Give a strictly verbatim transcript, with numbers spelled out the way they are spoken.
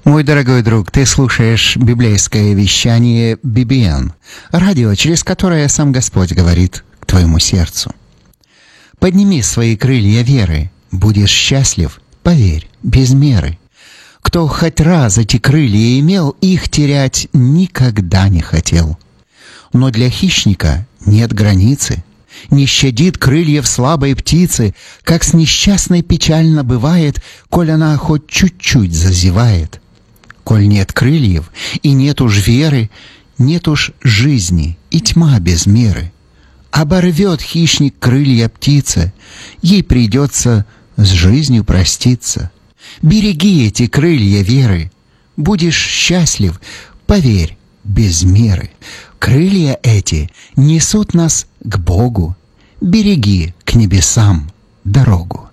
Мой дорогой друг, ты слушаешь библейское вещание би би эн, радио, через которое сам Господь говорит к твоему сердцу. Подними свои крылья веры, будешь счастлив, поверь, без меры. Кто хоть раз эти крылья имел, их терять никогда не хотел. Но для хищника нет границы, не щадит крыльев слабой птицы, как с несчастной печально бывает, коль она хоть чуть-чуть зазевает. Коль нет крыльев и нет уж веры, нет уж жизни и тьма без меры. Оборвет хищник крылья птицы, ей придется с жизнью проститься. Береги эти крылья веры, будешь счастлив, поверь, без меры. Крылья эти несут нас к Богу, береги к небесам дорогу.